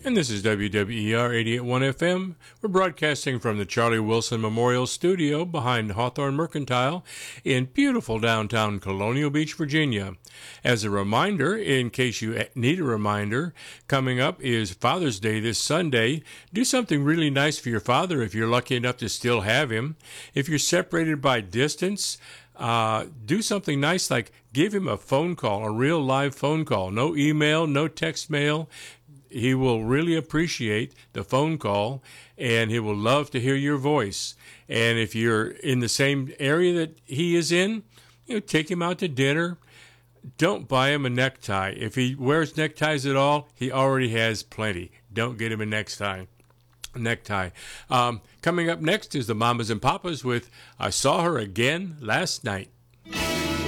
And this is WWER 88.1 FM. We're broadcasting from the Charlie Wilson Memorial Studio behind Hawthorne Mercantile in beautiful downtown Colonial Beach, Virginia. As a reminder, in case you need a reminder, coming up is Father's Day this Sunday. Do something really nice for your father if you're lucky enough to still have him. If you're separated by distance, do something nice like give him a phone call, a real live phone call. No email, no text mail. He will really appreciate the phone call, and he will love to hear your voice. And if you're in the same area that he is in, take him out to dinner. Don't buy him a necktie. If he wears neckties at all, he already has plenty. Don't get him a necktie. Coming up next is the Mamas and Papas with I Saw Her Again Last Night.